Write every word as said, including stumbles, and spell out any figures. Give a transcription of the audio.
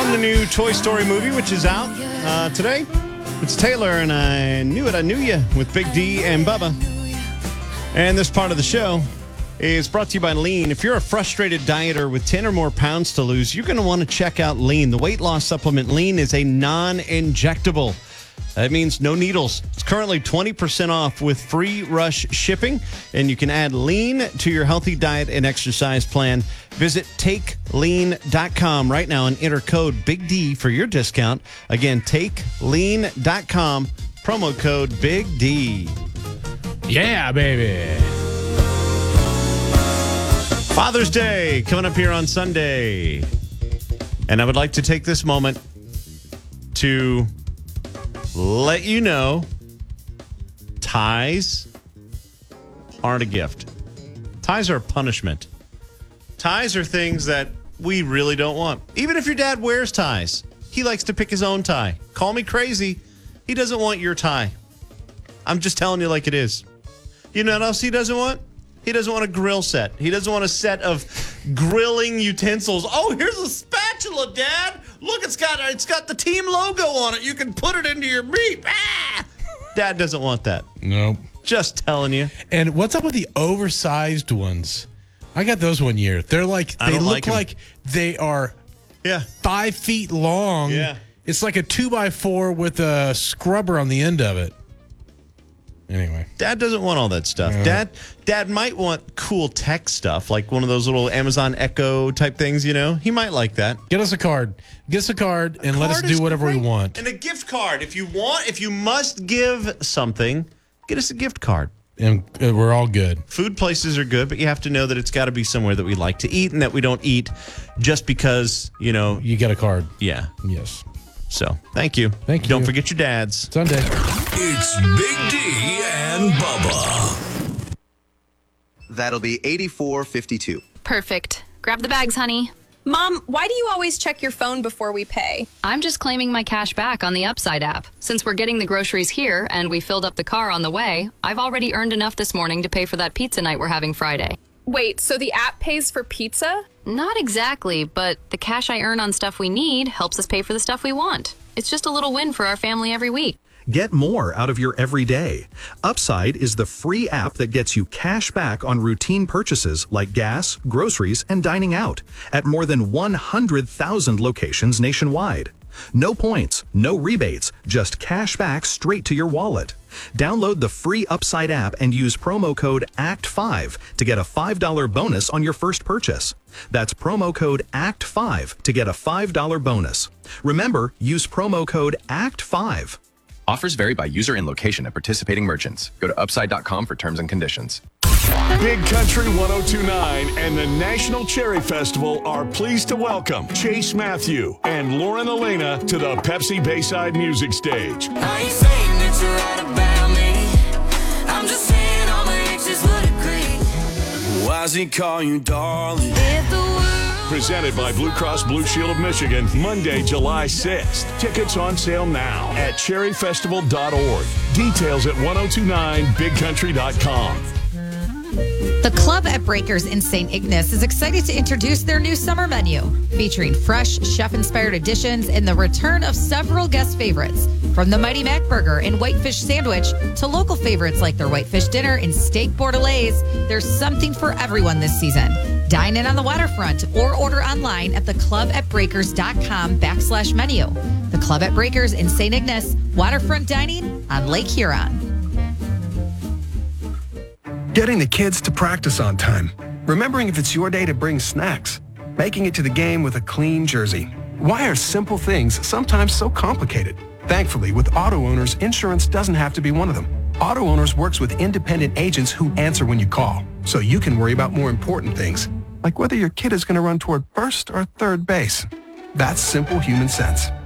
from the new Toy Story movie, which is out uh, today. It's Taylor, and I Knew It, I Knew Ya with Big D and Bubba. And this part of the show is brought to you by Lean. If you're a frustrated dieter with ten or more pounds to lose, you're going to want to check out Lean. The weight loss supplement Lean is a non-injectable. That means no needles. It's currently twenty percent off with free rush shipping, and you can add Lean to your healthy diet and exercise plan. Visit take lean dot com right now and enter code Big D for your discount. Again, take lean dot com, promo code Big D. Yeah, baby. Father's Day coming up here on Sunday. And I would like to take this moment to let you know ties aren't a gift. Ties are a punishment. Ties are things that we really don't want. Even if your dad wears ties, he likes to pick his own tie. Call me crazy. He doesn't want your tie. I'm just telling you like it is. You know what else he doesn't want? He doesn't want a grill set. He doesn't want a set of grilling utensils. Oh, here's a spatula, Dad. Look, it's got it's got the team logo on it. You can put it into your meat. Ah! Dad doesn't want that. Nope. Just telling you. And what's up with the oversized ones? I got those one year. They're like, I they don't look like 'em. like they are Yeah. five feet long. Yeah. It's like a two by four with a scrubber on the end of it. Anyway. Dad doesn't want all that stuff. Yeah. Dad Dad might want cool tech stuff, like one of those little Amazon Echo type things, you know? He might like that. Get us a card. Get us a card and let us Card do is whatever we great. want. And a gift card. If you want, if you must give something, get us a gift card. And uh, we're all good. Food places are good, but you have to know that it's got to be somewhere that we like to eat and that we don't eat just because, you know. You get a card. Yeah. Yes. So, thank you. Thank you. Don't forget your dads. Sunday. It's Big D and Bubba. That'll be eighty-four fifty-two. Perfect. Grab the bags, honey. Mom, why do you always check your phone before we pay? I'm just claiming my cash back on the Upside app. Since we're getting the groceries here and we filled up the car on the way, I've already earned enough this morning to pay for that pizza night we're having Friday. Wait, so the app pays for pizza? Not exactly, but the cash I earn on stuff we need helps us pay for the stuff we want. It's just a little win for our family every week. Get more out of your everyday. Upside is the free app that gets you cash back on routine purchases like gas, groceries, and dining out at more than one hundred thousand locations nationwide. No points, no rebates, just cash back straight to your wallet. Download the free Upside app and use promo code A C T five to get a five dollar bonus on your first purchase. That's promo code A C T five to get a five dollar bonus. Remember, use promo code A C T five. Offers vary by user and location at participating merchants. Go to upside dot com for terms and conditions. Big Country one oh two point nine and the National Cherry Festival are pleased to welcome Chase Matthew and Lauren Elena to the Pepsi Bayside Music Stage. I ain't saying that you're right about me. I'm just saying all my exes would agree. Why's he call you darling? If the world Presented by Blue Cross Blue Shield of Michigan, Monday, July sixth. Tickets on sale now at cherry festival dot org. Details at ten twenty-nine big country dot com. The Club at Breakers in Saint Ignace is excited to introduce their new summer menu, featuring fresh, chef-inspired additions and the return of several guest favorites. From the Mighty Mac Burger and Whitefish Sandwich to local favorites like their Whitefish Dinner and Steak Bordelaise, there's something for everyone this season. Dine in on the waterfront or order online at the club at breakers dot com backslash menu. The Club at Breakers in Saint Ignace, waterfront dining on Lake Huron. Getting the kids to practice on time. Remembering if it's your day to bring snacks. Making it to the game with a clean jersey. Why are simple things sometimes so complicated? Thankfully, with Auto Owners, insurance doesn't have to be one of them. Auto Owners works with independent agents who answer when you call, so you can worry about more important things, like whether your kid is going to run toward first or third base. That's simple human sense.